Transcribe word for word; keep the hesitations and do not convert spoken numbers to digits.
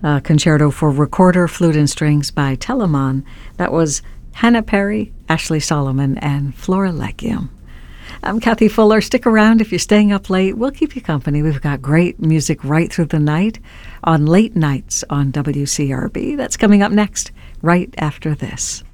uh, concerto for recorder, flute, and strings by Telemann. That was Hannah Perry, Ashley Solomon, and Flora Legium. I'm Kathy Fuller. Stick around if you're staying up late. We'll keep you company. We've got great music right through the night on Late Nights on W C R B. That's coming up next, right after this.